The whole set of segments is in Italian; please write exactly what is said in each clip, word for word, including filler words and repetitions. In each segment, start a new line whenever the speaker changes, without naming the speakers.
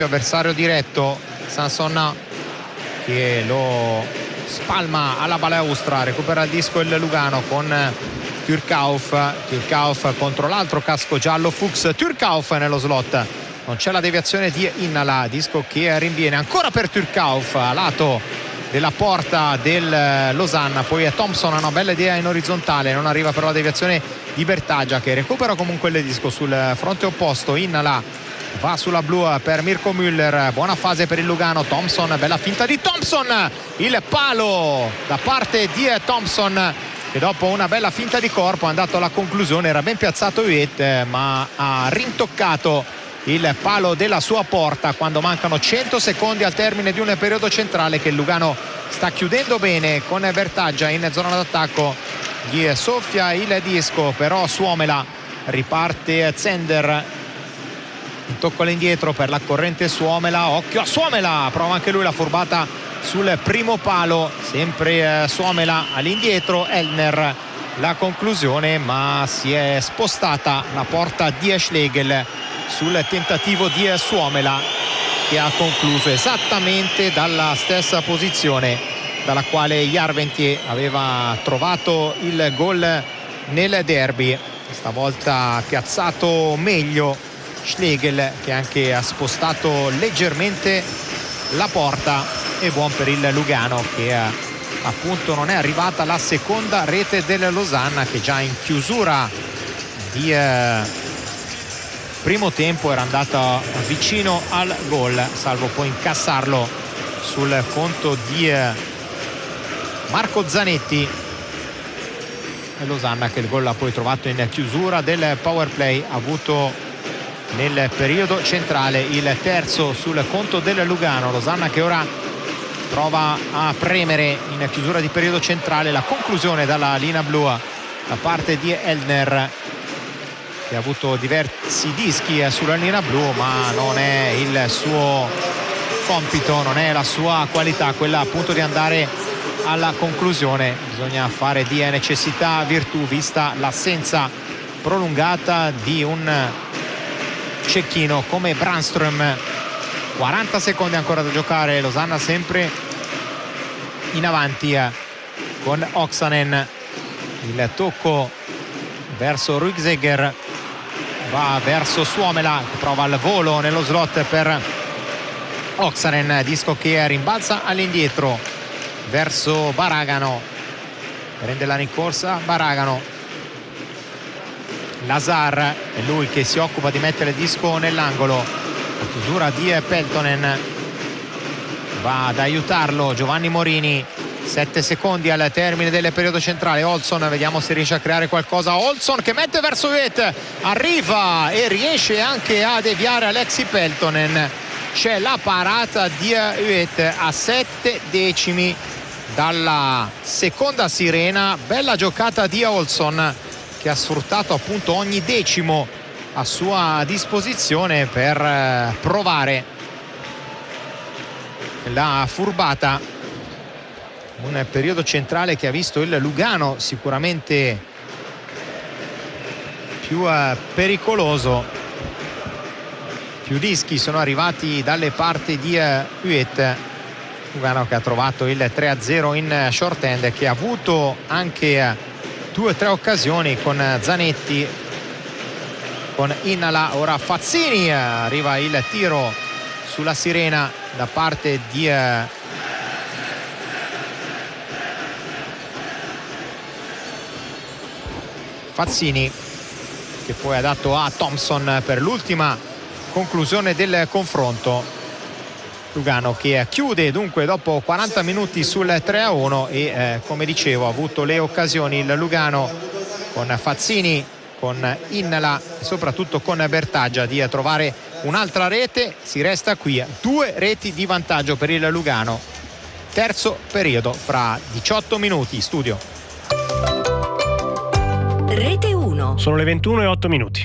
avversario diretto. Sanson che lo spalma alla balaustra, recupera il disco il Lugano con Türkauf. Türkauf contro l'altro casco giallo Fuchs. Türkauf nello slot, non c'è la deviazione di Innala, disco che rinviene ancora per Türkauf a lato della porta del Losanna. Poi Thompson ha una bella idea in orizzontale, non arriva però la deviazione di Bertaggia, che recupera comunque il disco sul fronte opposto. Innala va sulla blu per Mirko Müller, buona fase per il Lugano. Thompson, bella finta di Thompson, il palo da parte di Thompson, che dopo una bella finta di corpo è andato alla conclusione. Era ben piazzato Huet, ma ha rintoccato il palo della sua porta quando mancano cento secondi al termine di un periodo centrale che il Lugano sta chiudendo bene con Bertaggia in zona d'attacco. Gli soffia il disco, però Suomela riparte. Zender in tocco all'indietro per la corrente Suomela, occhio a Suomela, prova anche lui la furbata sul primo palo, sempre Suomela all'indietro. Elner la conclusione, ma si è spostata la porta di Schlegel sul tentativo di Suomela, che ha concluso esattamente dalla stessa posizione dalla quale Järventie aveva trovato il gol nel derby. Stavolta piazzato meglio Schlegel, che anche ha spostato leggermente la porta. E buon per il Lugano, che appunto non è arrivata la seconda rete del Losanna, che già in chiusura di eh, primo tempo era andata vicino al gol, salvo poi incassarlo sul conto di eh, Marco Zanetti. E Losanna che il gol l'ha poi trovato in chiusura del power play avuto nel periodo centrale, il terzo sul conto del Lugano. Losanna che ora prova a premere in chiusura di periodo centrale la conclusione dalla linea blu da parte di Elner, che ha avuto diversi dischi sulla linea blu, ma non è il suo compito, non è la sua qualità quella appunto di andare alla conclusione. Bisogna fare di necessità virtù, vista l'assenza prolungata di un cecchino come Brandström. quaranta secondi ancora da giocare, Losanna sempre in avanti con Oksanen. Il tocco verso Ruigsegger, va verso Suomela, che prova il volo nello slot per Oksanen, disco che rimbalza all'indietro verso Baragano, prende la rincorsa Baragano. Lazar è lui che si occupa di mettere il disco nell'angolo, la chiusura di Peltonen, va ad aiutarlo Giovanni Morini. Sette secondi al termine del periodo centrale. Olsson, vediamo se riesce a creare qualcosa. Olsson che mette verso Huet, arriva e riesce anche a deviare Alexi Peltonen. C'è la parata di Huet a sette decimi dalla seconda sirena. Bella giocata di Olsson, che ha sfruttato appunto ogni decimo a sua disposizione per provare la furbata. Un periodo centrale che ha visto il Lugano sicuramente più eh, pericoloso. Più rischi sono arrivati dalle parti di eh, Huet. Lugano che ha trovato il tre a zero in short end, che ha avuto anche eh, due o tre occasioni con Zanetti, con Innala. Ora Fazzini, eh, arriva il tiro sulla sirena da parte di eh, Fazzini, che poi ha dato a Thompson per l'ultima conclusione del confronto. Lugano che chiude dunque dopo quaranta minuti sul tre a uno e eh, come dicevo ha avuto le occasioni il Lugano con Fazzini, con Innala e soprattutto con Bertaggia di trovare un'altra rete. Si resta qui, due reti di vantaggio per il Lugano. Terzo periodo fra diciotto minuti. Studio
Rete uno.
Sono le ventuno e otto minuti.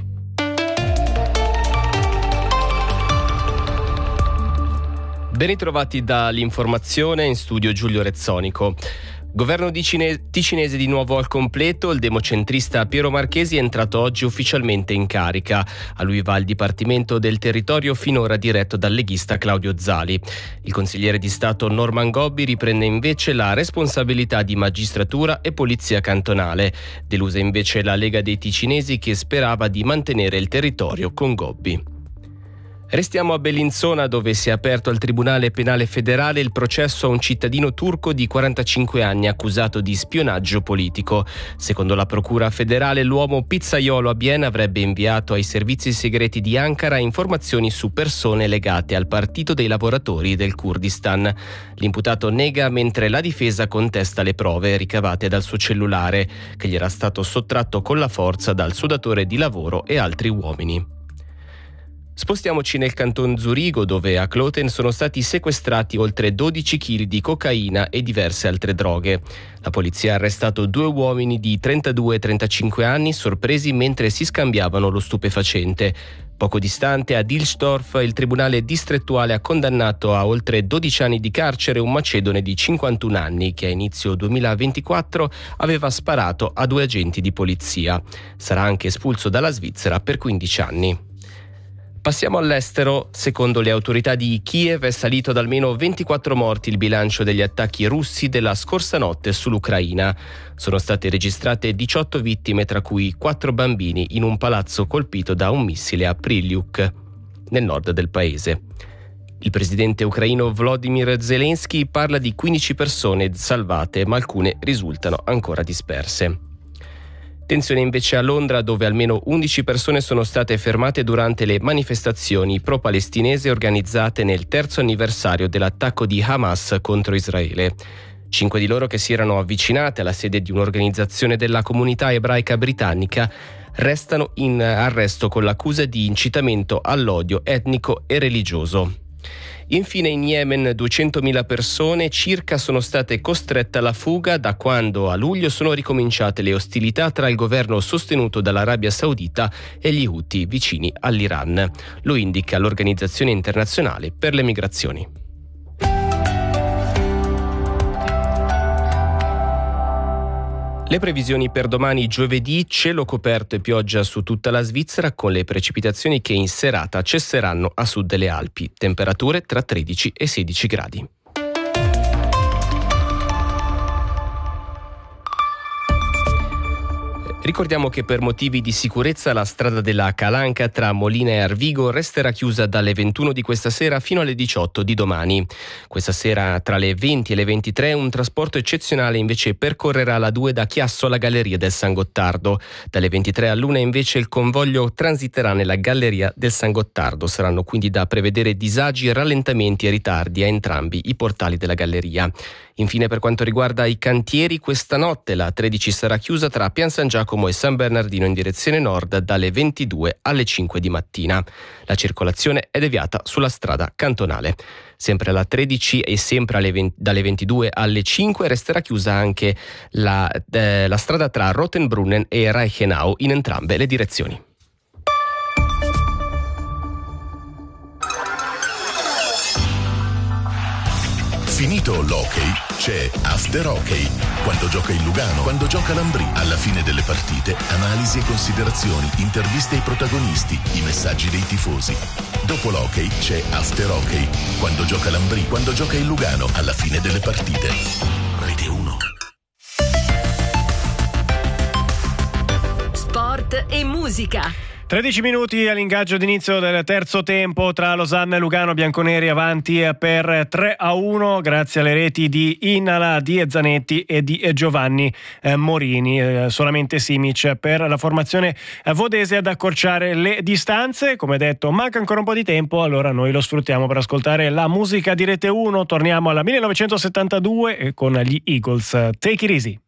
Ben ritrovati dall'informazione, in studio Giulio Rezzonico.
Governo di Cine- ticinese di nuovo al completo, il democentrista Piero Marchesi è entrato oggi ufficialmente in carica. A lui va il Dipartimento del Territorio finora diretto dal leghista Claudio Zali. Il consigliere di Stato Norman Gobbi riprende invece la responsabilità di magistratura e polizia cantonale. Delusa invece la Lega dei Ticinesi che sperava di mantenere il territorio con Gobbi. Restiamo a Bellinzona, dove si è aperto al Tribunale Penale Federale il processo a un cittadino turco di quarantacinque anni accusato di spionaggio politico. Secondo la Procura federale, l'uomo pizzaiolo a Bienne avrebbe inviato ai servizi segreti di Ankara informazioni su persone legate al Partito dei Lavoratori del Kurdistan. L'imputato nega, mentre la difesa contesta le prove ricavate dal suo cellulare, che gli era stato sottratto con la forza dal suo datore di lavoro e altri uomini. Spostiamoci nel canton Zurigo, dove a Kloten sono stati sequestrati oltre dodici chili di cocaina e diverse altre droghe. La polizia ha arrestato due uomini di trentadue e trentacinque anni sorpresi mentre si scambiavano lo stupefacente. Poco distante, a Dilsdorf, il tribunale distrettuale ha condannato a oltre dodici anni di carcere un macedone di cinquantuno anni che a inizio duemilaventiquattro aveva sparato a due agenti di polizia. Sarà anche espulso dalla Svizzera per quindici anni. Passiamo all'estero. Secondo le autorità di Kiev è salito ad almeno ventiquattro morti il bilancio degli attacchi russi della scorsa notte sull'Ucraina. Sono state registrate diciotto vittime, tra cui quattro bambini, in un palazzo colpito da un missile a Prylyuk, nel nord del paese. Il presidente ucraino Volodymyr Zelensky parla di quindici persone salvate, ma alcune risultano ancora disperse. Tensione invece a Londra, dove almeno undici persone sono state fermate durante le manifestazioni pro-palestinesi organizzate nel terzo anniversario dell'attacco di Hamas contro Israele. Cinque di loro, che si erano avvicinate alla sede di un'organizzazione della comunità ebraica britannica, restano in arresto con l'accusa di incitamento all'odio etnico e religioso. Infine in Yemen duecentomila persone circa sono state costrette alla fuga da quando a luglio sono ricominciate le ostilità tra il governo sostenuto dall'Arabia Saudita e gli Houthi vicini all'Iran. Lo indica l'Organizzazione Internazionale per le Migrazioni. Le previsioni per domani giovedì: cielo coperto e pioggia su tutta la Svizzera, con le precipitazioni che in serata cesseranno a sud delle Alpi. Temperature tra tredici e sedici gradi. Ricordiamo che per motivi di sicurezza la strada della Calanca tra Molina e Arvigo resterà chiusa dalle ventuno di questa sera fino alle diciotto di domani. Questa sera tra le venti e le ventitré un trasporto eccezionale invece percorrerà la due da Chiasso alla Galleria del San Gottardo. Dalle ventitré all'una invece il convoglio transiterà nella Galleria del San Gottardo. Saranno quindi da prevedere disagi, rallentamenti e ritardi a entrambi i portali della galleria. Infine, per quanto riguarda i cantieri, questa notte la tredici sarà chiusa tra Pian San Giacomo e San Bernardino in direzione nord dalle ventidue alle cinque di mattina. La circolazione è deviata sulla strada cantonale. Sempre alla tredici e sempre alle venti, dalle ventidue alle cinque resterà chiusa anche la, eh, la strada tra Rotenbrunnen e Reichenau in entrambe le direzioni.
Finito l'hockey, c'è After Hockey. Quando gioca il Lugano, quando gioca l'Ambrì. Alla fine delle partite, analisi e considerazioni, interviste ai protagonisti, i messaggi dei tifosi. Dopo l'hockey c'è After Hockey. Quando gioca l'Ambrì, quando gioca il Lugano. Alla fine delle partite. Rete uno.
Sport e musica.
tredici minuti all'ingaggio d'inizio del terzo tempo tra Losanna e Lugano. Bianconeri avanti per tre a uno grazie alle reti di Innala, di Zanetti e di Giovanni eh, Morini. Eh, solamente Simic per la formazione vodese ad accorciare le distanze. Come detto, manca ancora un po' di tempo, allora noi lo sfruttiamo per ascoltare la musica di Rete uno. Torniamo alla millenovecentosettantadue con gli Eagles. Take it easy.